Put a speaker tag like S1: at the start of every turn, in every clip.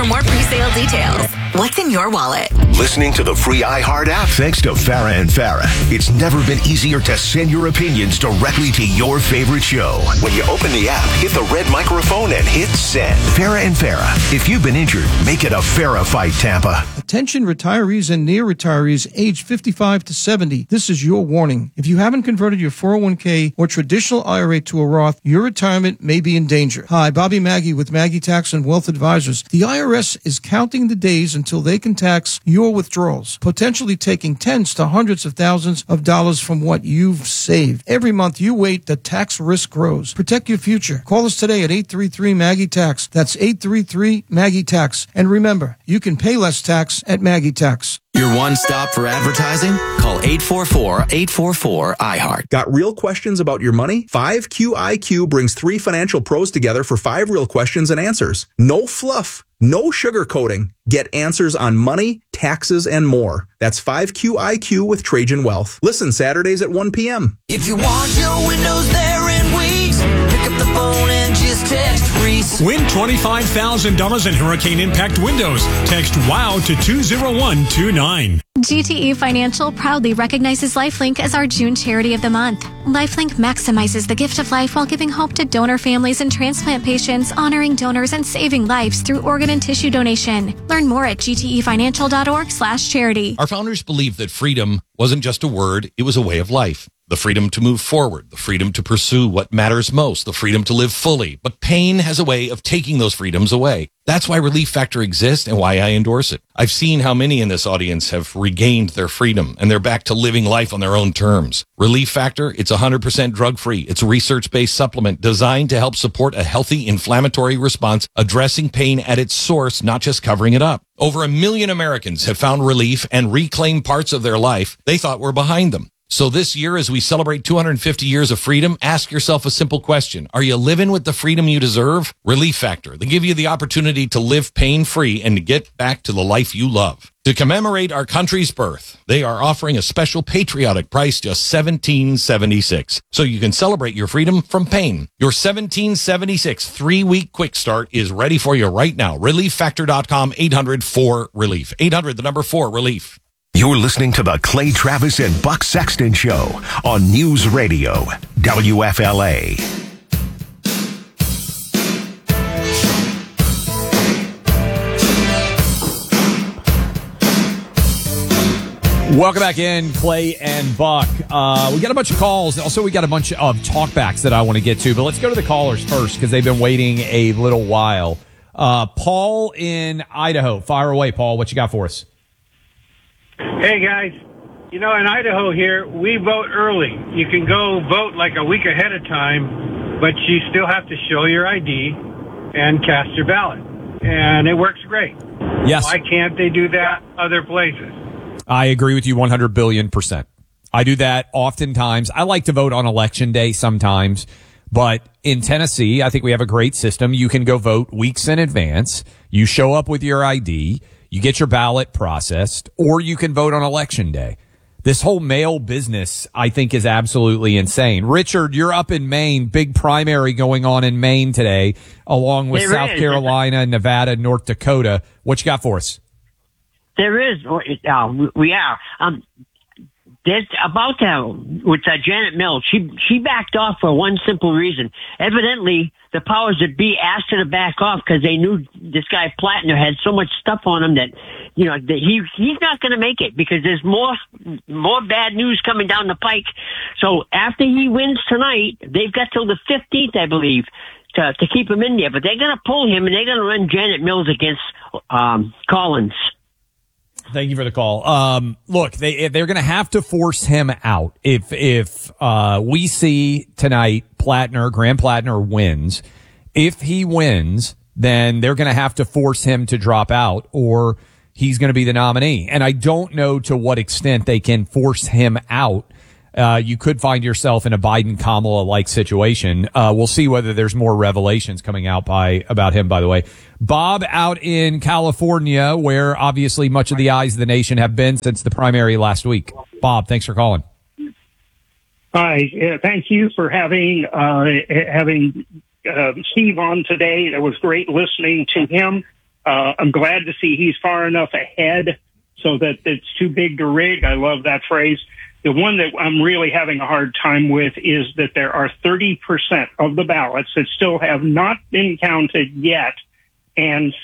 S1: For more pre-sale details, what's in your wallet?
S2: Listening to the free iHeart app thanks to Farah and Farah. It's never been easier to send your opinions directly to your favorite show. When you open the app, hit the red microphone and hit send. Farah and Farah. If you've been injured, make it a Farah fight, Tampa.
S3: Attention retirees and near retirees aged 55 to 70. This is your warning. If you haven't converted your 401k or traditional IRA to a Roth, your retirement may be in danger. Hi, Bobby Maggie with Maggie Tax and Wealth Advisors. The IRS is counting the days until they can tax your withdrawals, potentially taking tens to hundreds of thousands of dollars from what you've saved. Every month you wait, the tax risk grows. Protect your future. Call us today at 833-MAGGIE-TAX. That's 833-MAGGIE-TAX. And remember, you can pay less tax at Maggie Tax.
S4: Your one stop for advertising? Call 844-844-iHeart.
S5: Got real questions about your money? 5QIQ brings 3 financial pros together for 5 real questions and answers. No fluff, no sugarcoating. Get answers on money, taxes, and more. That's 5QIQ with Trajan Wealth. Listen Saturdays at 1 p.m.
S6: If you want your windows there in weeks, pick up the phone and just text Reese.
S7: Win $25,000 in Hurricane Impact windows. Text WOW to 20129.
S8: GTE Financial proudly recognizes LifeLink as our June charity of the month. LifeLink maximizes the gift of life while giving hope to donor families and transplant patients, honoring donors and saving lives through organ and tissue donation. Learn more at gtefinancial.org/charity.
S9: Our founders believed that freedom wasn't just a word, it was a way of life. The freedom to move forward, the freedom to pursue what matters most, the freedom to live fully. But pain has a way of taking those freedoms away. That's why Relief Factor exists and why I endorse it. I've seen how many in this audience have regained their freedom and they're back to living life on their own terms. Relief Factor, it's 100% drug-free. It's a research-based supplement designed to help support a healthy inflammatory response, addressing pain at its source, not just covering it up. Over 1 million Americans have found relief and reclaimed parts of their life they thought were behind them. So this year, as we celebrate 250 years of freedom, ask yourself a simple question. Are you living with the freedom you deserve? Relief Factor. They give you the opportunity to live pain-free and to get back to the life you love. To commemorate our country's birth, they are offering a special patriotic price, just $17.76. So you can celebrate your freedom from pain. Your $17.76 3-week quick start is ready for you right now. ReliefFactor.com, 800-4-RELIEF. 800, the number 4-RELIEF.
S2: You're listening to the Clay Travis and Buck Sexton Show on News Radio, WFLA.
S10: Welcome back in, Clay and Buck. We got a bunch of calls. Also, we got a bunch of talkbacks that I want to get to, but let's go to the callers first because they've been waiting a little while. Paul in Idaho. Fire away, Paul. What you got for us?
S11: Hey, guys. You know, in Idaho here, we vote early. You can go vote like a week ahead of time, but you still have to show your ID and cast your ballot. And it works great.
S10: Yes.
S11: Why can't they do that other places?
S10: I agree with you 100 billion%. I do that oftentimes. I like to vote on election day sometimes, but in Tennessee, I think we have a great system. You can go vote weeks in advance. You show up with your ID. You get your ballot processed, or you can vote on election day. This whole mail business, I think, is absolutely insane. Richard, you're up in Maine. Big primary going on in Maine today, along with South Carolina, Nevada, North Dakota. What you got for us?
S12: There is. We are. There's about with Janet Mills. She backed off for one simple reason. Evidently, the powers that be asked her to back off because they knew this guy Plattner had so much stuff on him that, you know, that he's not going to make it because there's more bad news coming down the pike. So after he wins tonight, they've got till the 15th, I believe, to keep him in there. But they're going to pull him and they're going to run Janet Mills against Collins.
S10: Thank you for the call. Look, they're going to have to force him out. If we see tonight Graham Plattner wins, if he wins, then they're going to have to force him to drop out or he's going to be the nominee. And I don't know to what extent they can force him out. You could find yourself in a Biden-Kamala-like situation. We'll see whether there's more revelations coming out about him, by the way. Bob out in California, where obviously much of the eyes of the nation have been since the primary last week. Bob, thanks for calling.
S13: Hi, thank you for having Steve on today. It was great listening to him. I'm glad to see he's far enough ahead so that it's too big to rig. I love that phrase. The one that I'm really having a hard time with is that there are 30% of the ballots that still have not been counted yet. And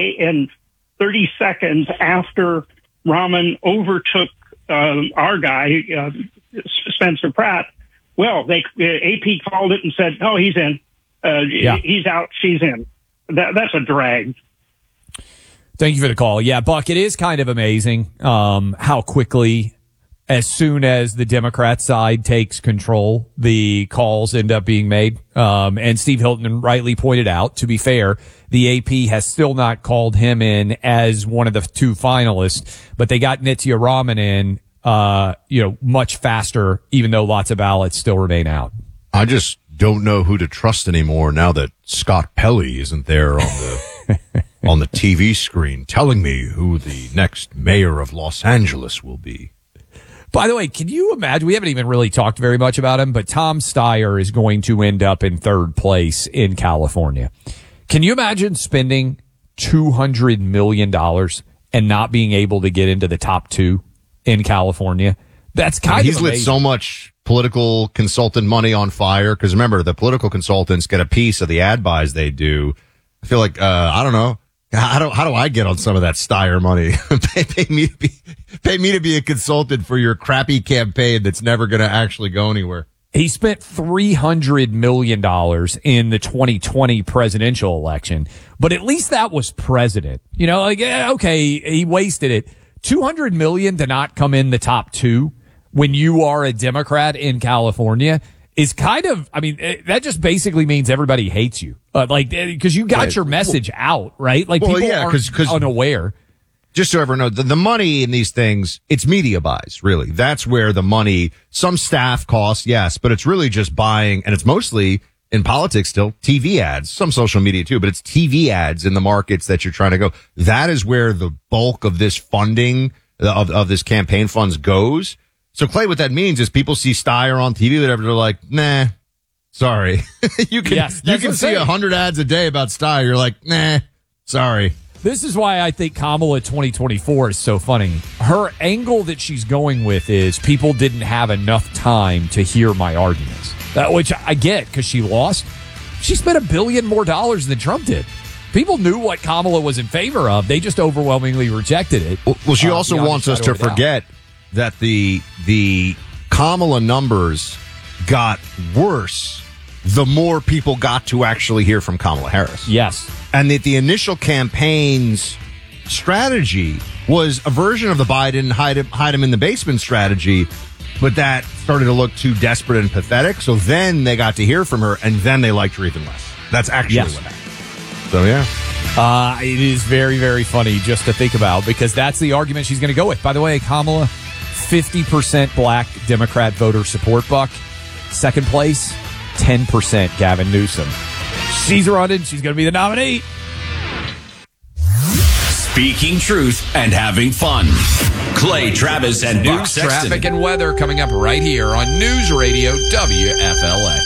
S13: 30 seconds after Rahman overtook our guy, Spencer Pratt, well, AP called it and said, "Oh, he's in. He's out. She's in." That's a drag.
S10: Thank you for the call. Yeah, Buck, it is kind of amazing how quickly, as soon as the Democrat side takes control, the calls end up being made. And Steve Hilton rightly pointed out, to be fair, the AP has still not called him in as one of the two finalists, but they got Nitya Rahman in, much faster, even though lots of ballots still remain out.
S14: I just don't know who to trust anymore now that Scott Pelley isn't there on the on the TV screen telling me who the next mayor of Los Angeles will be.
S10: By the way, can you imagine, we haven't even really talked very much about him, but Tom Steyer is going to end up in third place in California. Can you imagine spending $200 million and not being able to get into the top two in California? That's kind of
S14: he's
S10: amazing.
S14: Lit so much political consultant money on fire, because remember, the political consultants get a piece of the ad buys they do. I feel like, I don't know. How do I get on some of that Steyer money? pay me to be a consultant for your crappy campaign that's never going to actually go anywhere.
S10: He spent $300 million in the 2020 presidential election, but at least that was president. Okay, he wasted it. $200 million to not come in the top two when you are a Democrat in California is kind of, that just basically means everybody hates you. Because you got your message out, right? People aren't unaware.
S14: Just so everyone knows, the money in these things, it's media buys, really. That's where the money, some staff costs, yes, but it's really just buying, and it's mostly, in politics still, TV ads, some social media too, but it's TV ads in the markets that you're trying to go. That is where the bulk of this funding, of this campaign funds goes. So, Clay, what that means is people see Steyer on TV, whatever, they're like, nah, sorry. you can see 100 ads a day about Steyer. You're like, nah, sorry.
S10: This is why I think Kamala 2024 is so funny. Her angle that she's going with is people didn't have enough time to hear my arguments, which I get because she lost. She spent $1 billion more than Trump did. People knew what Kamala was in favor of. They just overwhelmingly rejected it.
S14: Well, she also wants us to forget that the Kamala numbers got worse the more people got to actually hear from Kamala Harris.
S10: Yes.
S14: And that the initial campaign's strategy was a version of the Biden hide him in the basement strategy, but that started to look too desperate and pathetic. So then they got to hear from her, and then they liked her even less. That's actually what happened. So, yeah.
S10: It is very, very funny just to think about, because that's the argument she's going to go with. By the way, Kamala, 50% black Democrat voter support, Buck. Second place, 10% Gavin Newsom. She's running. She's going to be the nominee.
S15: Speaking truth and having fun. Clay Travis and Buck
S4: News,
S15: Sexton.
S4: traffic, and weather coming up right here on News Radio WFLA.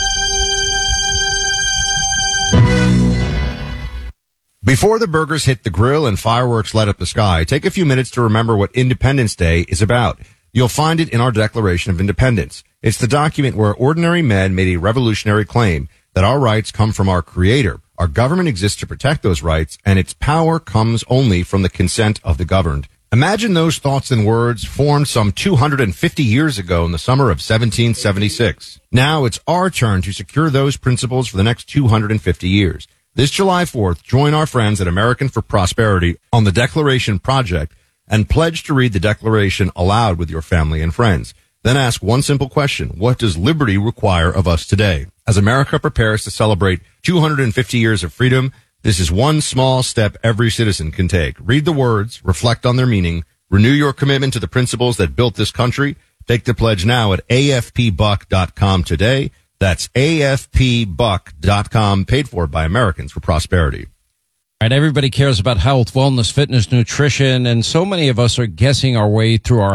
S14: Before the burgers hit the grill and fireworks light up the sky, take a few minutes to remember what Independence Day is about. You'll find it in our Declaration of Independence. It's the document where ordinary men made a revolutionary claim that our rights come from our Creator. Our government exists to protect those rights, and its power comes only from the consent of the governed. Imagine those thoughts and words formed some 250 years ago in the summer of 1776. Now it's our turn to secure those principles for the next 250 years. This July 4th, join our friends at American for Prosperity on the Declaration Project and pledge to read the Declaration aloud with your family and friends. Then ask one simple question: what does liberty require of us today? As America prepares to celebrate 250 years of freedom, this is one small step every citizen can take. Read the words, reflect on their meaning, renew your commitment to the principles that built this country. Take the pledge now at afpbuck.com today. That's afpbuck.com, paid for by Americans for Prosperity.
S16: Right, everybody cares about health, wellness, fitness, nutrition, and so many of us are guessing our way through our